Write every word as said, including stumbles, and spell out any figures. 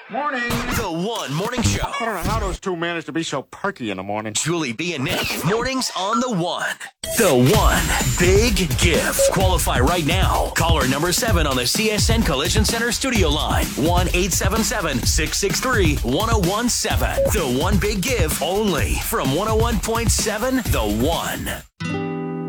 Morning. The One Morning Show. I don't know how those two managed to be so perky in the morning. Julie B and Nick. Mornings on The One. The One Big Gift. Qualify right now. Caller number seven on the C S N Collision Center studio line. one eight seven seven, six six three, one oh one seven. The One Big Gift only from one oh one point seven The One.